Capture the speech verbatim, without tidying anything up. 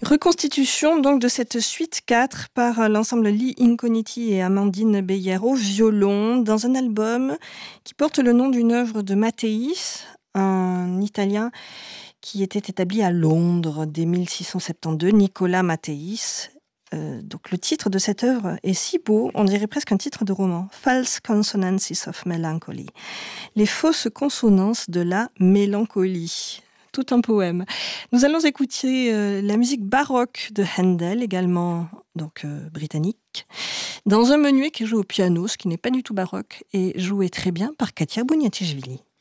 Reconstitution donc de cette suite quatre par l'ensemble Lee Incogniti et Amandine Beyer au violon dans un album qui porte le nom d'une œuvre de Matteis, un Italien qui était établi à Londres dès mille six cent soixante-douze, Nicolas Matteis. Euh, donc le titre de cette œuvre est si beau, on dirait presque un titre de roman. False Consonances of Melancholy. Les fausses consonances de la mélancolie. Tout un poème. Nous allons écouter euh, la musique baroque de Handel, également donc euh, britannique, dans un menuet qui joue au piano, ce qui n'est pas du tout baroque, et joué très bien par Katia Bouniatichvili.